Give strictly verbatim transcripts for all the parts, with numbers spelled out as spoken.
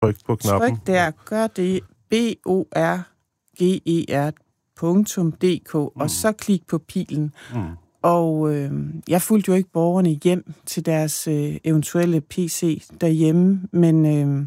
Tryk på knappen. Tryk der, gør det, B O R G E R punktum D K, mm. og så klik på pilen. Mm. Og øh, jeg fulgte jo ikke borgerne hjem til deres øh, eventuelle P C derhjemme, men øh,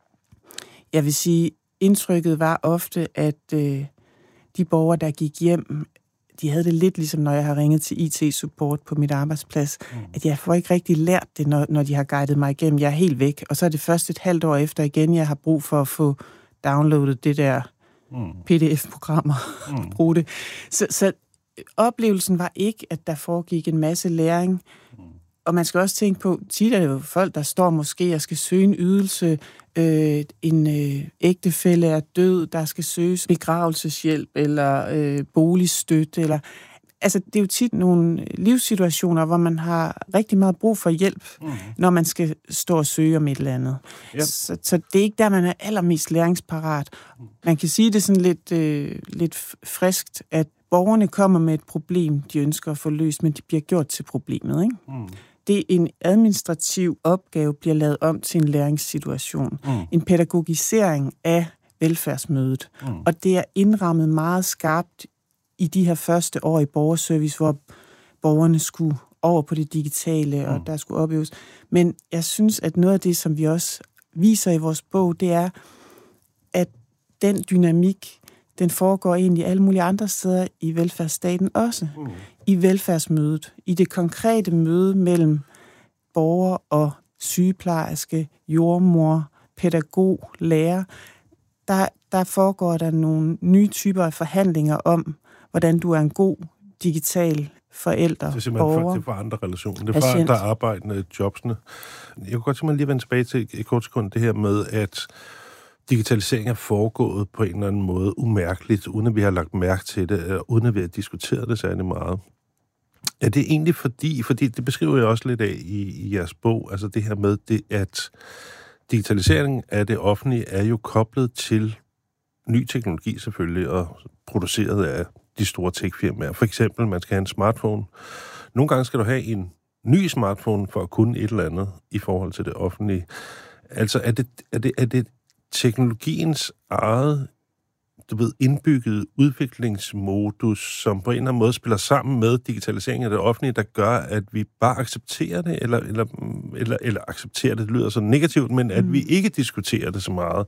jeg vil sige, indtrykket var ofte, at øh, de borgere, der gik hjem, de havde det lidt ligesom, når jeg har ringet til I T-support på mit arbejdsplads, mm. at jeg får ikke rigtig lært det, når, når de har guidet mig igennem. Jeg er helt væk, og så er det først et halvt år efter igen, jeg har brug for at få downloadet det der mm. P D F-programmer og mm. bruge det. Så, så oplevelsen var ikke, at der foregik en masse læring. Mm. Og man skal også tænke på, tit er det jo folk, der står måske og skal søge en ydelse, øh, en øh, ægtefælle er død, der skal søges begravelseshjælp eller øh, boligstøtte. Eller, altså, det er jo tit nogle livssituationer, hvor man har rigtig meget brug for hjælp, mm. når man skal stå og søge om et eller andet. Yep. Så, så det er ikke der, man er allermest læringsparat. Man kan sige det sådan lidt, øh, lidt friskt, at borgerne kommer med et problem, de ønsker at få løst, men de bliver gjort til problemet, ikke? Mm. Det er en administrativ opgave, bliver lavet om til en læringssituation. Mm. En pædagogisering af velfærdsmødet. Mm. Og det er indrammet meget skarpt i de her første år i borgerservice, hvor borgerne skulle over på det digitale, og mm. der skulle opleves. Men jeg synes, at noget af det, som vi også viser i vores bog, det er, at den dynamik, den foregår egentlig alle mulige andre steder i velfærdsstaten også. Mm. I velfærdsmødet, i det konkrete møde mellem borger og sygeplejerske, jordmor, pædagog, lærer, der, der foregår der nogle nye typer af forhandlinger om, hvordan du er en god digital forælder, det er simpelthen borger. Det er for andre relationer. Det er for andre arbejdende jobsene. Jeg kunne godt simpelthen lige vende tilbage til et kort sekund det her med, at digitalisering er foregået på en eller anden måde umærkeligt, uden at vi har lagt mærke til det, uden at vi har diskuteret det særlig meget. Er det egentlig fordi, fordi det beskriver jeg også lidt af i, i jeres bog, altså det her med, det, at digitalisering af det offentlige er jo koblet til ny teknologi selvfølgelig, og produceret af de store tech-firmaer. For eksempel, man skal have en smartphone. Nogle gange skal du have en ny smartphone for at kunne et eller andet i forhold til det offentlige. Altså, er det, er det, er det teknologiens eget, du ved, indbygget udviklingsmodus, som på en eller anden måde spiller sammen med digitaliseringen af det offentlige, der gør, at vi bare accepterer det, eller, eller, eller, eller accepterer det, det lyder så negativt, men at mm. vi ikke diskuterer det så meget?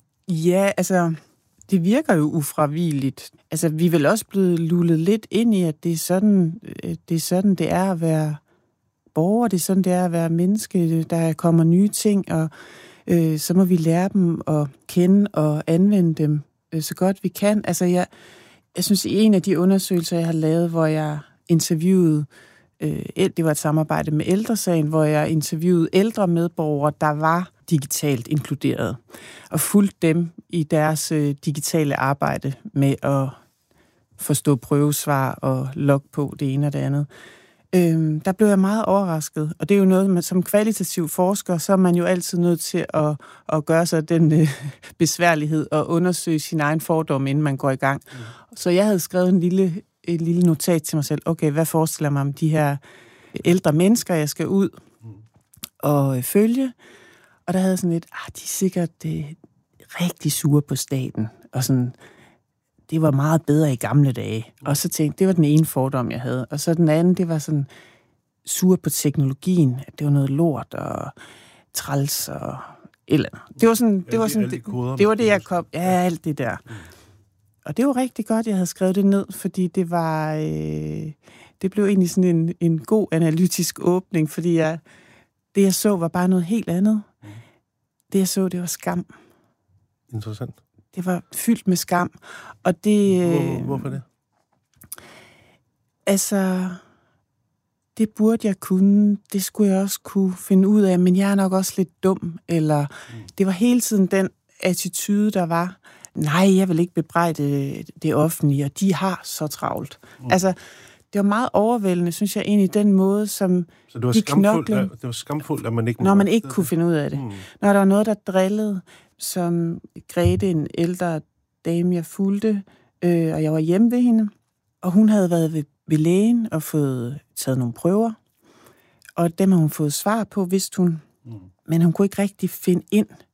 Ja, altså, det virker jo ufravigeligt. Altså, vi er vel også blevet lullet lidt ind i, at det er sådan, det er sådan, det er at være borger, det er sådan, det er at være menneske, der kommer nye ting, og øh, så må vi lære dem at kende og anvende dem øh, så godt vi kan. Altså, jeg, jeg synes, i en af de undersøgelser, jeg har lavet, hvor jeg interviewede, øh, det var et samarbejde med Ældresagen, hvor jeg interviewede ældre medborgere, der var digitalt inkluderet, og fulgte dem i deres øh, digitale arbejde med at forstå prøvesvar og logge på det ene og det andet. Øhm, der blev jeg meget overrasket, og det er jo noget, man som kvalitativ forsker, så er man jo altid nødt til at, at gøre sig den øh, besværlighed og undersøge sin egen fordom, inden man går i gang. Mm. Så jeg havde skrevet en lille, et lille notat til mig selv. Okay, hvad forestiller mig om de her ældre mennesker, jeg skal ud mm. og øh, følge? Og der havde sådan lidt, ah, de er sikkert øh, rigtig sure på staten, og sådan, det var meget bedre i gamle dage. Og så tænkte det var den ene fordom, jeg havde. Og så den anden, det var sådan sure på teknologien, at det var noget lort og træls og eller det var sådan, det var sådan, det, det var det, jeg kom, ja, alt det der. Og det var rigtig godt, jeg havde skrevet det ned, fordi det var, øh, det blev egentlig sådan en, en god analytisk åbning, fordi jeg, det, jeg så, var bare noget helt andet. Det, jeg så, det var skam. Interessant. Det var fyldt med skam, og det... Hvor, hvorfor det? Altså, det burde jeg kunne, det skulle jeg også kunne finde ud af, men jeg er nok også lidt dum, eller mm. det var hele tiden den attitude, der var, nej, jeg vil ikke bebrejde det offentlige, og de har så travlt. Mm. Altså, det var meget overvældende, synes jeg, egentlig den måde, som så det var de skamfuldt, at, det var skamfuldt, at man ikke... Når man ikke kunne finde ud af det. Mm. Når der var noget, der drillede, som Grete, en ældre dame, jeg fulgte, øh, og jeg var hjemme ved hende, og hun havde været ved, ved lægen og fået taget nogle prøver, og dem har hun fået svar på, vidste hun. Mm. Men hun kunne ikke rigtig finde ind